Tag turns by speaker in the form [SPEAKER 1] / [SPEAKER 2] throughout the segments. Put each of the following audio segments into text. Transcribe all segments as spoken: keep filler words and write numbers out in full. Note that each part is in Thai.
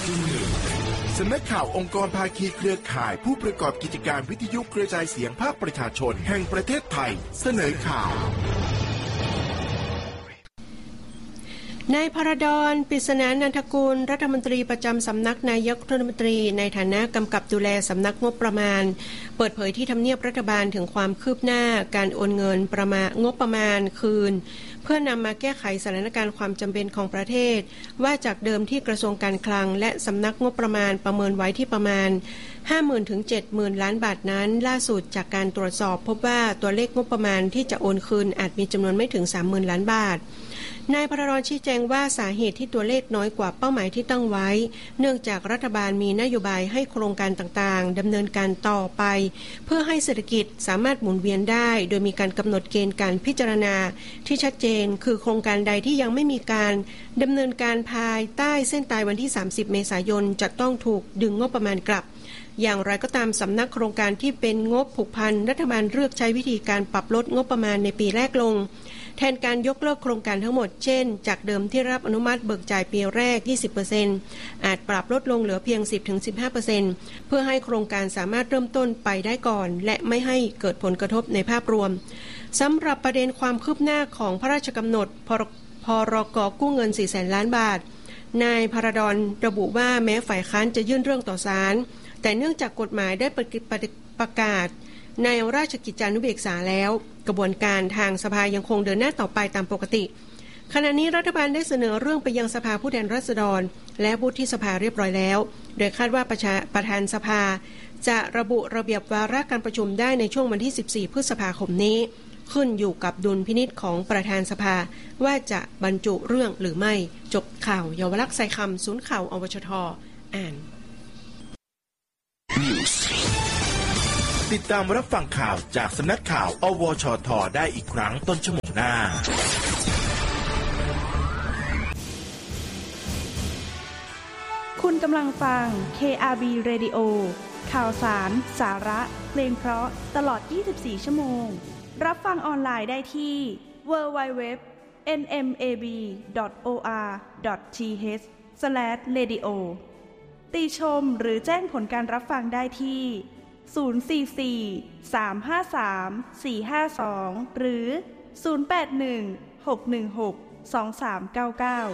[SPEAKER 1] จุดหนึ่งสำนักข่าวองค์กรภาคีเครือข่ายผู้ประกอบกิจการวิทยุกระจายเสียงภาคประชาชนแห่งประเทศไทยเสนอข่าวนายพรดล ปริศนานันทกุลรัฐมนตรีประจำสำนักนายกรัฐมนตรีในฐานะกำกับดูแลสำนักงบประมาณเปิดเผยที่ทำเนียบรัฐบาลถึงความคืบหน้าการโอนเงินประมาณงบประมาณคืนเพื่อนำมาแก้ไขสถานการณ์ความจำเป็นของประเทศว่าจากเดิมที่กระทรวงการคลังและสำนักงบประมาณประเมินไว้ที่ประมาณ ห้าหมื่น ถึง เจ็ดหมื่น ล้านบาทนั้นล่าสุดจากการตรวจสอบพบว่าตัวเลขงบประมาณที่จะโอนคืนอาจมีจำนวนไม่ถึง สามหมื่น ล้านบาทนายพรดลชี้แจงว่าสาเหตุที่ตัวเลขน้อยกว่าเป้าหมายที่ตั้งไว้เนื่องจากรัฐบาลมีนโยบายให้โครงการต่างๆดำเนินการต่อไปเพื่อให้เศรษฐกิจสามารถหมุนเวียนได้โดยมีการกำหนดเกณฑ์การพิจารณาที่ชัดเจนคือโครงการใดที่ยังไม่มีการดำเนินการภายใต้เส้นตายวันที่สามสิบเมษายนจะต้องถูกดึงงบประมาณกลับอย่างไรก็ตามสำนักโครงการที่เป็นงบผูกพันรัฐบาลเลือกใช้วิธีการปรับลดงบประมาณในปีแรกลงแทนการยกเลิกโครงการทั้งหมดเช่นจากเดิมที่รับอนุมัติเบิกจ่ายปีแรก ยี่สิบเปอร์เซ็นต์ อาจปรับลดลงเหลือเพียง สิบถึงสิบห้าเปอร์เซ็นต์ เพื่อให้โครงการสามารถเริ่มต้นไปได้ก่อนและไม่ให้เกิดผลกระทบในภาพรวมสำหรับประเด็นความคืบหน้าของพระราชกำหนดพรก.กู้เงิน สี่แสน ล้านบาทนายพรดลระบุว่าแม้ฝ่ายค้านจะยื่นเรื่องต่อศาลแต่เนื่องจากกฎหมายได้ประกาศในราชกิจจานุเบกษาแล้วกระบวนการทางสภายังคงเดินหน้าต่อไปตามปกติขณะนี้รัฐบาลได้เสนอเรื่องไปยังสภาผู้แทนราษฎรและวุฒิสภาเรียบร้อยแล้วโดยคาดว่าประธานสภาจะระบุระเบียบวาระการประชุมได้ในช่วงวันที่สิบสี่พฤษภาคมนี้ขึ้นอยู่กับดุลพินิจของประธานสภาว่าจะบรรจุเรื่องหรือไม่จบข่าวเยาวลักษณ์ไซคำศูนย์ข่าวอวชทอ่านติดตามรับฟังข่าวจากสำนักข่าวอวชทได้อีกครั้งต้นชั่วโมงหน้า
[SPEAKER 2] คุณกำลังฟัง เค อาร์ บี Radio ข่าวสาร สาระเพลงเพราะตลอดยี่สิบสี่ชั่วโมงรับฟังออนไลน์ได้ที่ ดับเบิลยู ดับเบิลยู ดับเบิลยู ดอท เอ็น เอ็ม เอ บี ดอท โอ อาร์ ดอท ที เอช สแลช เรดิโอ ติชมหรือแจ้งผลการรับฟังได้ที่ศูนย์ สี่ สี่ สาม ห้า สาม สี่ ห้า สองหรือศูนย์ แปด หนึ่ง หก หนึ่ง หก สอง สาม เก้า เก้า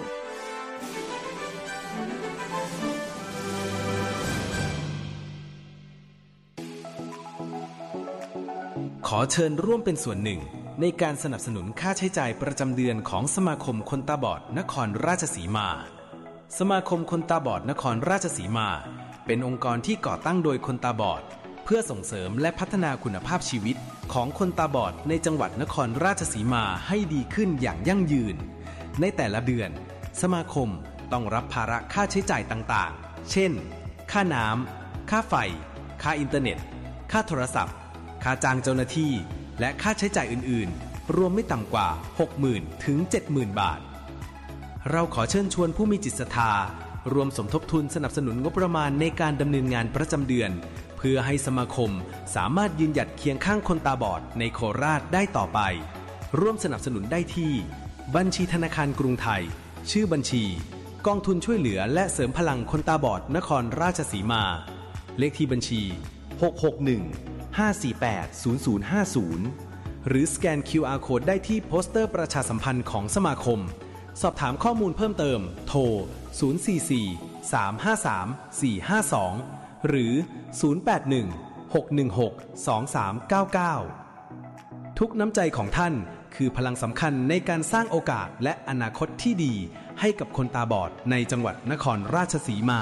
[SPEAKER 3] ขอเชิญร่วมเป็นส่วนหนึ่งในการสนับสนุนค่าใช้จ่ายประจำเดือนของสมาคมคนตาบอดนครราชสีมาสมาคมคนตาบอดนครราชสีมาเป็นองค์กรที่ก่อตั้งโดยคนตาบอดเพื่อส่งเสริมและพัฒนาคุณภาพชีวิตของคนตาบอดในจังหวัดนครราชสีมาให้ดีขึ้นอย่างยั่งยืนในแต่ละเดือนสมาคมต้องรับภาระค่าใช้จ่ายต่างๆเช่นค่าน้ำค่าไฟค่าอินเทอร์เน็ตค่าโทรศัพท์ค่าจ้างเจ้าหน้าที่และค่าใช้จ่ายอื่นๆรวมไม่ต่ำกว่า หกหมื่น ถึง เจ็ดหมื่น บาทเราขอเชิญชวนผู้มีจิตศรัทธารวมสมทบทุนสนับสนุนงบประมาณในการดำเนินงานประจำเดือนเพื่อให้สมาคมสามารถยืนหยัดเคียงข้างคนตาบอดในโคราชได้ต่อไปร่วมสนับสนุนได้ที่บัญชีธนาคารกรุงไทยชื่อบัญชีกองทุนช่วยเหลือและเสริมพลังคนตาบอดนครราชสีมาเลขที่บัญชีหก หก หนึ่ง ห้า สี่ แปด ศูนย์ ศูนย์ ห้า ศูนย์หรือสแกน คิว อาร์ Code ได้ที่โปสเตอร์ประชาสัมพันธ์ของสมาคมสอบถามข้อมูลเพิ่มเติมโทรศูนย์ สี่ สี่ สาม ห้า สาม สี่ ห้า สองหรือศูนย์ แปด หนึ่ง หก หนึ่ง หก สอง สาม เก้า เก้าทุกน้ำใจของท่านคือพลังสำคัญในการสร้างโอกาสและอนาคตที่ดีให้กับคนตาบอดในจังหวัดนครราชสีมา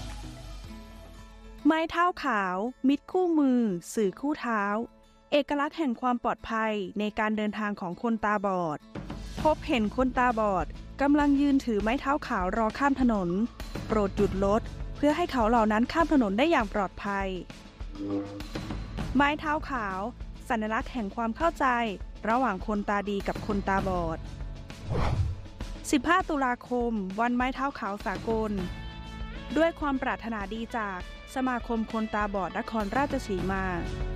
[SPEAKER 2] ไม้เท้าขาวมิตรคู่มือสื่อคู่เท้าเอกลักษณ์แห่งความปลอดภัยในการเดินทางของคนตาบอดพบเห็นคนตาบอดกำลังยืนถือไม้เท้าขาวรอข้ามถนนโปรดหยุดรถเพื่อให้เขาเหล่านั้นข้ามถนนได้อย่างปลอดภัยไม้เท้าขาวสัญลักษณ์แห่งความเข้าใจระหว่างคนตาดีกับคนตาบอดสิบห้าตุลาคมวันไม้เท้าขาวสากลด้วยความปรารถนาดีจากสมาคมคนตาบอดนครราชสีมา